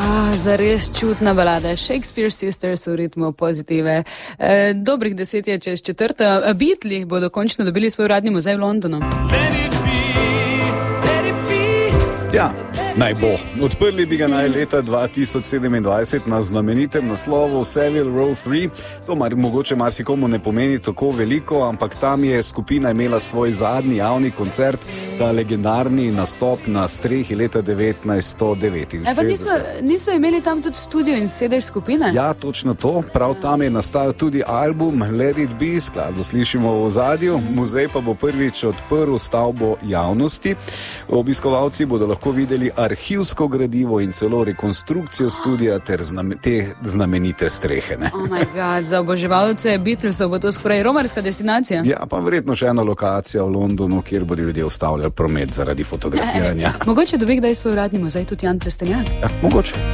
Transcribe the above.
Zares čutna balada. Shakespeare Sisters v ritmu pozitive. Dobrih 10 je čez 4. Beatli bodo končno dobili svoj uradni muzej v Londonu. Ja, naj bo. Odprli bi ga naj leta 2027 na znamenitem naslovu Savile Row 3. To mogoče marsikomu ne pomeni tako veliko, ampak tam je skupina imela svoj zadnji javni koncert, ta legendarni nastop na strehi leta 1969. Pa niso imeli tam tudi studio in sedež skupine? Ja, točno to. Prav tam je nastal tudi album Let It Be, skladbo slišimo v ozadju. Muzej pa bo prvič odprl stavbo javnosti. Obiskovalci bodo lahko videli arhivsko gradivo in celo rekonstrukcijo studija ter te znamenite strehe. Ne? Oh my god, za oboževalce Beatlesov bo to skoraj romarska destinacija. Ja, pa verjetno še ena lokacija v Londonu, kjer bodo ljudje ustavljali promet zaradi fotografiranja. Mogoče dobi kdaj svoj uradni muzej tudi Jan Plestenjak? Ja, mogoče.